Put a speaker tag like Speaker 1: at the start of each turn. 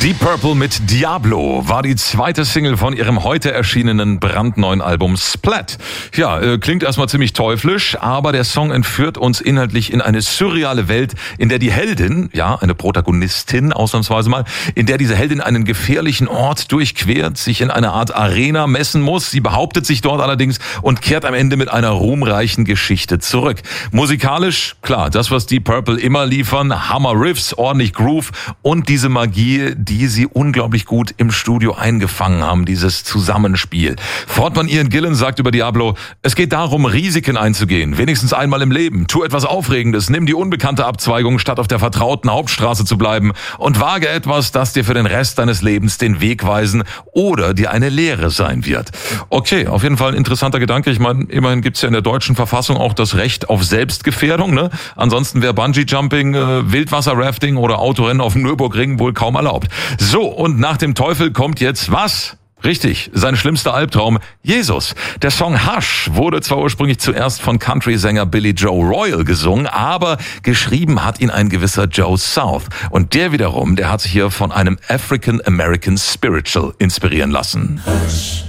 Speaker 1: Deep Purple mit Diablo war die zweite Single von ihrem heute erschienenen brandneuen Album Splat. Ja, klingt erstmal ziemlich teuflisch, aber der Song entführt uns inhaltlich in eine surreale Welt, in der die Heldin, ja, eine Protagonistin ausnahmsweise mal, in der diese Heldin einen gefährlichen Ort durchquert, sich in eine Art Arena messen muss. Sie behauptet sich dort allerdings und kehrt am Ende mit einer ruhmreichen Geschichte zurück. Musikalisch, klar, das, was Deep Purple immer liefern, Hammer Riffs, ordentlich Groove und diese Magie, die sie unglaublich gut im Studio eingefangen haben, dieses Zusammenspiel. Frontmann Ian Gillan sagt über Diablo: Es geht darum, Risiken einzugehen, wenigstens einmal im Leben. Tu etwas Aufregendes, nimm die unbekannte Abzweigung, statt auf der vertrauten Hauptstraße zu bleiben, und wage etwas, das dir für den Rest deines Lebens den Weg weisen oder dir eine Lehre sein wird. Okay, auf jeden Fall ein interessanter Gedanke. Ich meine, immerhin gibt's ja in der deutschen Verfassung auch das Recht auf Selbstgefährdung, ne? Ansonsten wäre Bungee-Jumping, Wildwasser-Rafting oder Autorennen auf dem Nürburgring wohl kaum erlaubt. So, und nach dem Teufel kommt jetzt was? Richtig, sein schlimmster Albtraum, Jesus. Der Song Hush wurde zwar ursprünglich zuerst von Country-Sänger Billy Joe Royal gesungen, aber geschrieben hat ihn ein gewisser Joe South. Und der wiederum, der hat sich hier von einem African American Spiritual inspirieren lassen.
Speaker 2: Hush.